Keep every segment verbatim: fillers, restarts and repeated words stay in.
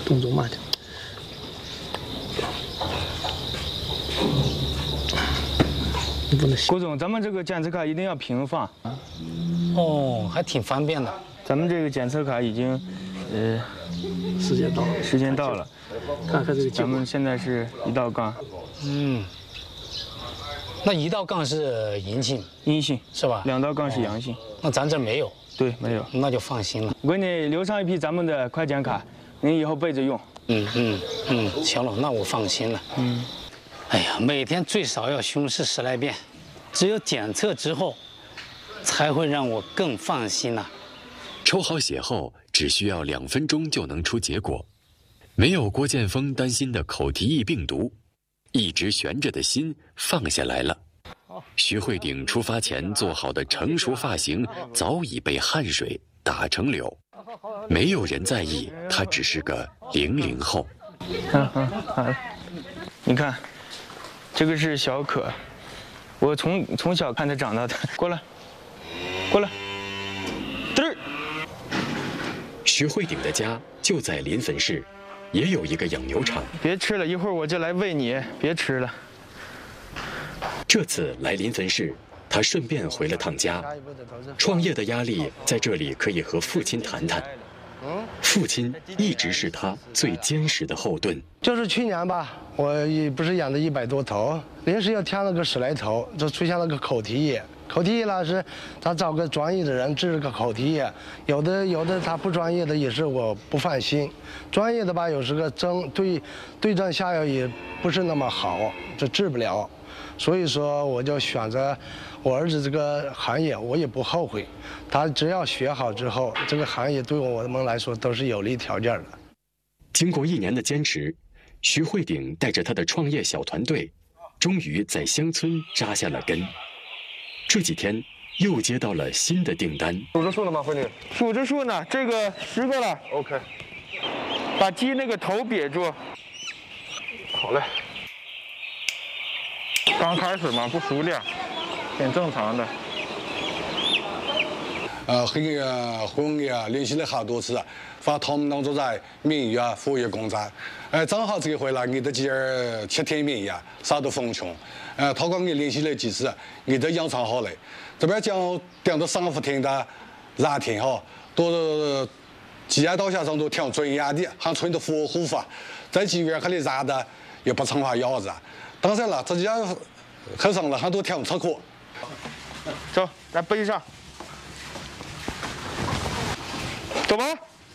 动作慢点。你不能。 郭总，咱们这个检测卡一定要平放。啊、 哦，还挺方便的。 咱们这个检测卡已经，呃， 时间到了， 时间到了。 看看这个。 咱们现在是一道杠。 嗯。那一道杠是阴性， 阴性是吧？ 两道杠是阳性。哦、 那咱这没有。对， 没有， 那就放心了。 我给你留上一批咱们的快检卡，您以后备着用。 嗯嗯嗯，行了，那我放心了。嗯。哎呀，每天最少要巡视十来遍，只有检测之后，才会让我更放心呐、啊。 抽好血后，只需要两分钟就能出结果，没有郭建峰担心的口蹄疫病毒，一直悬着的心放下来了。徐慧鼎出发前做好的成熟发型早已被汗水打成柳，没有人在意他只是个零零后。 嗯嗯，好了，你看，这个是小可，我从从小看他长大的。过来，过来，嘚儿。 徐慧鼎的家就在临汾市，也有一个养牛场。 别吃了，一会儿我就来喂你，别吃了。 这次来临汾市，他顺便回了趟家。创业的压力在这里可以和父亲谈谈。父亲一直是他最坚实的后盾。 就是去年吧，我也不是养了一百多头，临时又添了个十来头，就出现了个口蹄疫。口蹄疫呢是，他找个专业的人治这个口蹄疫，有的有的他不专业的也是我不放心，专业的吧有时个针对对症下药也不是那么好，就治不了。所以说，我就选择我儿子这个行业，我也不后悔。他只要学好之后，这个行业对我们来说都是有利条件的。 经过一年的坚持，徐慧鼎带着他的创业小团队，终于在乡村扎下了根。这几天又接到了新的订单。 数着数了吗，慧鼎？数着数呢，这个十个了。OK。把鸡那个头别住。好嘞。刚开始嘛，不熟练，挺正常的。 呃，和那个婚礼啊联系了好多次，发他们当中在免疫啊服务业工作。呃，正好这一回来，你的鸡儿七天免疫啊，啥都封穷。呃，他跟你联系了几次，你都养成好了。这边讲讲到三伏天的热天哈，都鸡鸭刀下上都挺专业的，还穿的防护服，在鸡院和里热的也不成话样子。当然了，自己后生了，还都挺吃苦。 走，来背上，走吧。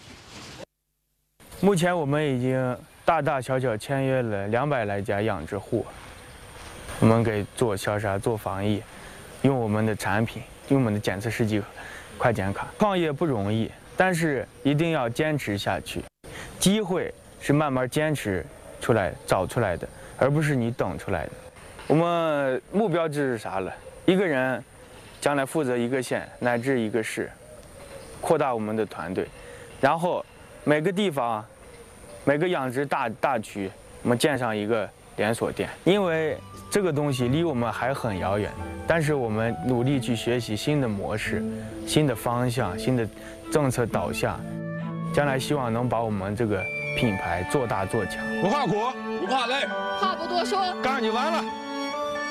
目前我们已经大大小小签约了两百来家养殖户，我们给做消杀、做防疫，用我们的产品，用我们的检测试剂、快检卡。创业不容易，但是一定要坚持下去。机会是慢慢坚持出来、找出来的。而不是你等出来的。我们目标就是啥了？一个人将来负责一个县乃至一个市，扩大我们的团队，然后每个地方、每个养殖大大区，我们建上一个连锁店。因为这个东西离我们还很遥远，但是我们努力去学习新的模式、新的方向、新的政策导向，将来希望能把我们这个品牌做大做强。 文化国不怕累， 话不多说， 干你完了。